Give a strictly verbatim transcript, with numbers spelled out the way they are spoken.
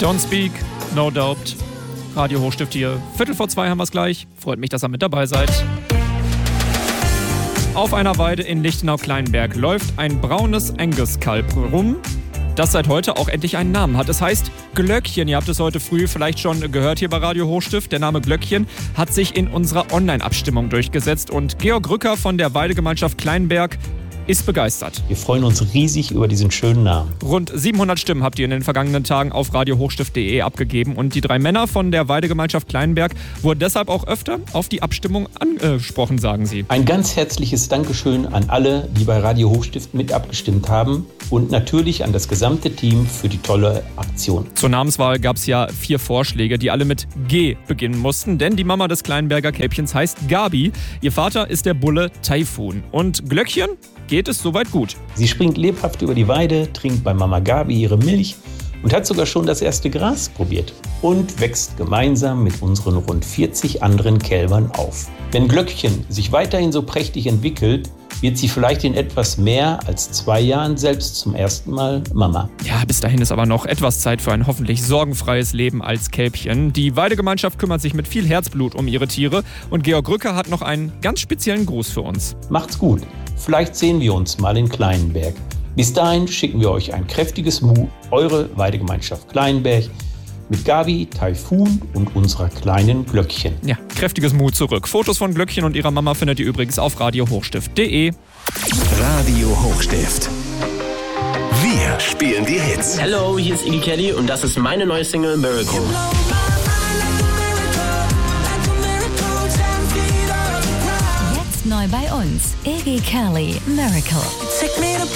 Don't Speak, No Doubt. Radio Hochstift hier. Viertel vor zwei haben wir es gleich. Freut mich, dass ihr mit dabei seid. Auf einer Weide in Lichtenau-Kleinberg läuft ein braunes Angus-Kalb rum, das seit heute auch endlich einen Namen hat. Es heißt Glöckchen. Ihr habt es heute früh vielleicht schon gehört hier bei Radio Hochstift. Der Name Glöckchen hat sich in unserer Online-Abstimmung durchgesetzt. Und Georg Rücker von der Weidegemeinschaft Kleinberg ist begeistert. Wir freuen uns riesig über diesen schönen Namen. Rund siebenhundert Stimmen habt ihr in den vergangenen Tagen auf radio hochstift punkt de abgegeben. Und die drei Männer von der Weidegemeinschaft Kleinberg wurden deshalb auch öfter auf die Abstimmung angesprochen, sagen sie. Ein ganz herzliches Dankeschön an alle, die bei Radio Hochstift mit abgestimmt haben. Und natürlich an das gesamte Team für die tolle Aktion. Zur Namenswahl gab es ja vier Vorschläge, die alle mit G beginnen mussten. Denn die Mama des Kleinberger Kälbchens heißt Gabi. Ihr Vater ist der Bulle Taifun. Und Glöckchen geht es soweit gut. Sie springt lebhaft über die Weide, trinkt bei Mama Gabi ihre Milch und hat sogar schon das erste Gras probiert. Und wächst gemeinsam mit unseren rund vierzig anderen Kälbern auf. Wenn Glöckchen sich weiterhin so prächtig entwickelt, wird sie vielleicht in etwas mehr als zwei Jahren selbst zum ersten Mal Mama. Ja, bis dahin ist aber noch etwas Zeit für ein hoffentlich sorgenfreies Leben als Kälbchen. Die Weidegemeinschaft kümmert sich mit viel Herzblut um ihre Tiere und Georg Rücker hat noch einen ganz speziellen Gruß für uns. Macht's gut. Vielleicht sehen wir uns mal in Kleinberg. Bis dahin schicken wir euch ein kräftiges Mu, eure Weidegemeinschaft Kleinberg, mit Gabi, Taifun und unserer kleinen Glöckchen. Ja, kräftiges Mu zurück. Fotos von Glöckchen und ihrer Mama findet ihr übrigens auf radio hochstift punkt de. Radio Hochstift. Wir spielen die Hits. Hallo, hier ist Iggy Kelly und das ist meine neue Single Miracle. Jetzt neu bei uns, Iggy Kelly, Miracle.